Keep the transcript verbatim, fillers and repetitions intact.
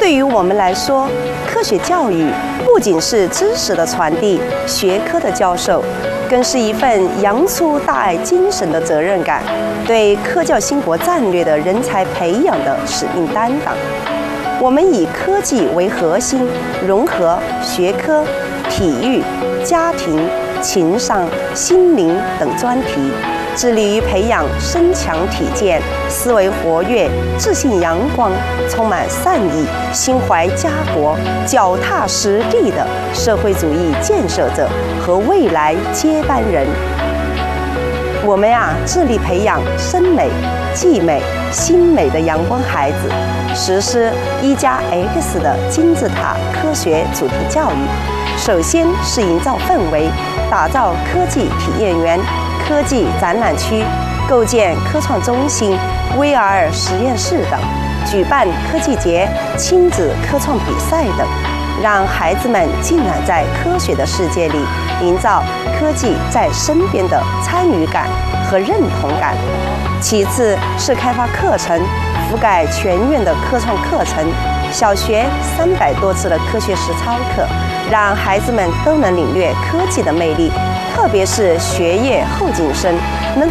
对于我们来说，科学教育不仅是知识的传递、学科的教授，更是一份扬出大爱精神的责任感，对科教兴国战略的人才培养的使命担当。我们以科技为核心，融合学科、体育、家庭、情商、心灵等专题，致力于培养身强体健、思维活跃、自信阳光、充满善意、心怀家国、脚踏实地的社会主义建设者和未来接班人。我们啊，致力培养生美、技美、心美的阳光孩子，实施一加 X 的金字塔科学主题教育。首先是营造氛围，打造科技体验园、科技展览区，构建科创中心、V R 实验室等，举办科技节、亲子科创比赛等，让孩子们浸染在科学的世界里，营造科技在身边的参与感和认同感。其次是开发课程，覆盖全院的科创课程，小学三百多次的科学实操课，让孩子们都能领略科技的魅力，特别是学业后进生能